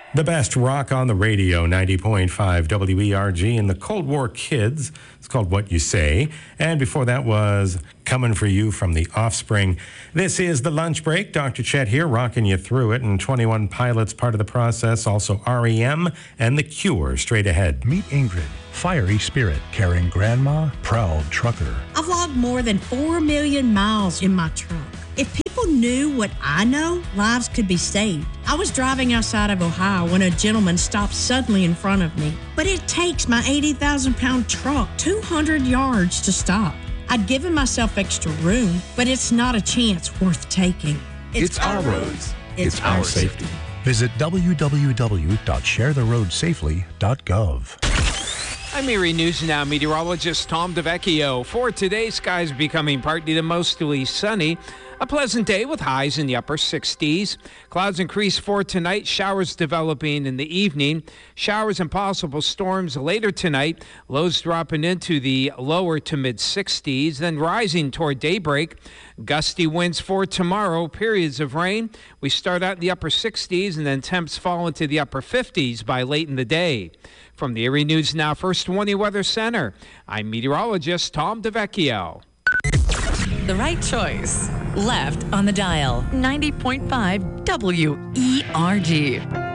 The best rock on the radio, 90.5 WERG, and the Cold War Kids. It's called What You Say. And before that was Coming For You from The Offspring. This is The Lunch Break. Dr. Chet here, rocking you through it. And 21 Pilots, part of the process. Also REM and The Cure, straight ahead. Meet Ingrid, fiery spirit, caring grandma, proud trucker. I've logged more than 4 million miles in my truck. If people knew what I know, lives could be saved. I was driving outside of Ohio when a gentleman stopped suddenly in front of me. But it takes my 80,000-pound truck 200 yards to stop. I'd given myself extra room, but it's not a chance worth taking. It's our roads. It's our safety. Visit www.sharetheroadsafely.gov. I'm Erie News Now meteorologist Tom DeVecchio. For today, skies becoming partly to mostly sunny. A pleasant day with highs in the upper 60s. Clouds increase for tonight. Showers developing in the evening. Showers and possible storms later tonight. Lows dropping into the lower to mid 60s, then rising toward daybreak. Gusty winds for tomorrow. Periods of rain. We start out in the upper 60s and then temps fall into the upper 50s by late in the day. From the Erie News Now First Warning Weather Center, I'm meteorologist Tom DeVecchio. The right choice. Left on the dial. 90.5 WERG.